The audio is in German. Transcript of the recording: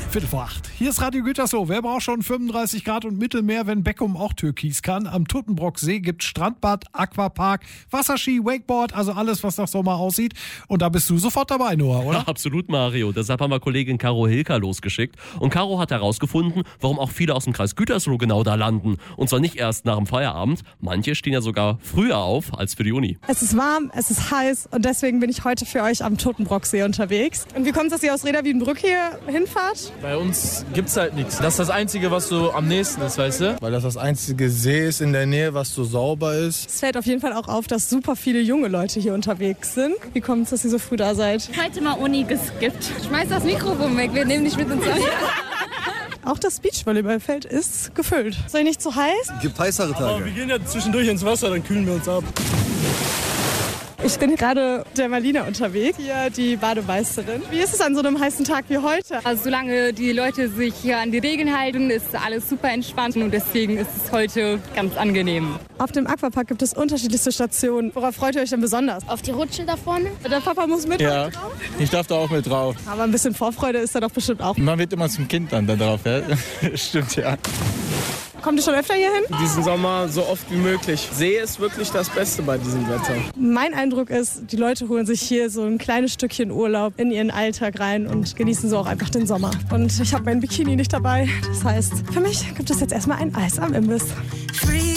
7:45. Hier ist Radio Gütersloh. Wer braucht schon 35 Grad und Mittelmeer, wenn Beckum auch Türkis kann? Am Tuttenbrocksee gibt Strandbad, Aquapark, Wasserski, Wakeboard, also alles, was nach Sommer aussieht. Und da bist du sofort dabei, Noah, oder? Ja, absolut, Mario. Deshalb haben wir Kollegin Caro Hilker losgeschickt. Und Caro hat herausgefunden, warum auch viele aus dem Kreis Gütersloh genau da landen. Und zwar nicht erst nach dem Feierabend. Manche stehen ja sogar früher auf als für die Uni. Es ist warm, es ist heiß und deswegen bin ich heute für euch am Tuttenbrocksee unterwegs. Und wie kommt es, dass ihr aus Reda Wiedenbrück hier hinfahrt? Bei uns gibt's halt nichts. Das ist das Einzige, was so am nächsten ist, weißt du? Weil das einzige See ist in der Nähe, was so sauber ist. Es fällt auf jeden Fall auch auf, dass super viele junge Leute hier unterwegs sind. Wie kommt es, dass ihr so früh da seid? Heute mal Uni geskippt. Schmeiß das Mikrofon weg, wir nehmen dich mit ins Auto. Auch das Beachvolleyballfeld ist gefüllt. Ist euch nicht zu heiß? Gibt heißere Tage. Aber wir gehen ja zwischendurch ins Wasser, dann kühlen wir uns ab. Ich bin gerade der Marlina unterwegs, hier die Bademeisterin. Wie ist es an so einem heißen Tag wie heute? Also solange die Leute sich hier an die Regeln halten, ist alles super entspannt und deswegen ist es heute ganz angenehm. Auf dem Aquapark gibt es unterschiedlichste Stationen. Worauf freut ihr euch denn besonders? Auf die Rutsche da vorne? Der Papa muss mit Ja, drauf? ich darf da auch mit drauf. Aber ein bisschen Vorfreude ist da doch bestimmt auch. Man wird immer zum Kind dann da drauf, ja? Stimmt, ja. Kommt ihr schon öfter hier hin? Diesen Sommer so oft wie möglich. See ist wirklich das Beste bei diesem Wetter. Mein Eindruck ist, die Leute holen sich hier so ein kleines Stückchen Urlaub in ihren Alltag rein und genießen so auch einfach den Sommer. Und ich habe mein Bikini nicht dabei. Das heißt, für mich gibt es jetzt erstmal ein Eis am Imbiss.